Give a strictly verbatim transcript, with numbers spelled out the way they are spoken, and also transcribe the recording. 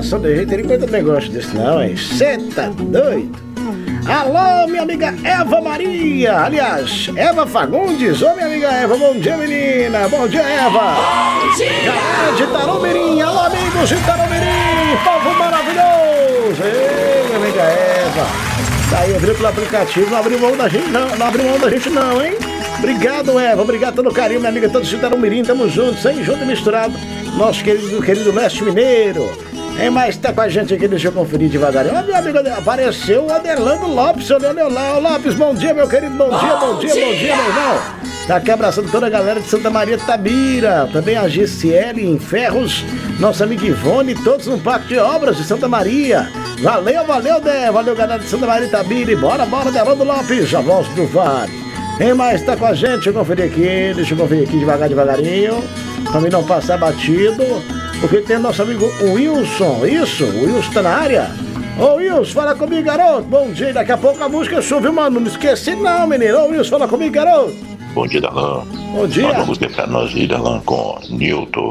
ligação de jeito, ele conta um negócio desse não, hein? Cê tá doido? Alô, minha amiga Eva Maria, aliás, Eva Fagundes. Ô, minha amiga Eva, bom dia, menina. Bom dia, Eva. Bom dia. Galera de Tarumirim, alô, amigos de Tarumirim, povo maravilhoso. Ei, minha amiga Eva. Tá aí, ouviu pelo aplicativo, não abriu mão da gente não, não abriu mão da gente não, hein? Obrigado, Eva, obrigado pelo carinho, minha amiga, todos de Tarumirim, tamo juntos, sem junto e misturado. Nosso querido, querido Leste Mineiro. Quem mais tá com a gente aqui? Deixa eu conferir devagarinho. Ó, meu amigo, apareceu o Adelano Lopes, olhando lá. Ô, Lopes, bom dia, meu querido, bom, bom dia, bom dia, dia, bom dia, meu irmão. Tá aqui abraçando toda a galera de Santa Maria Tabira. Também a G C L em Ferros, nossa amiga Ivone, todos no Parque de Obras de Santa Maria. Valeu, valeu, Dé, valeu, galera de Santa Maria Tabira. E bora, bora, Adelano Lopes, a voz do Vale. Quem mais tá com a gente? Deixa eu conferir aqui, deixa eu conferir aqui devagar, devagarinho. Pra mim não passar batido. Porque tem nosso amigo Wilson, isso, o Wilson tá na área. Ô Wilson, fala comigo, garoto. Bom dia, daqui a pouco a música sube, mano. Não esqueci não, menino. Ô Wilson, fala comigo, garoto. Bom dia, Darlan. Bom dia. Manda uma música pra nós aí, Darlan, com Newton.